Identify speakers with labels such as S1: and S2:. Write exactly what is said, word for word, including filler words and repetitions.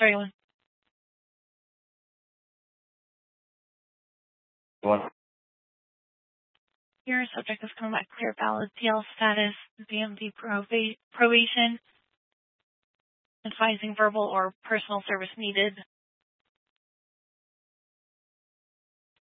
S1: Sorry, one.
S2: One.
S1: Your subject is combat clear, valid T L status, D M V proba- probation, advising verbal or personal service needed,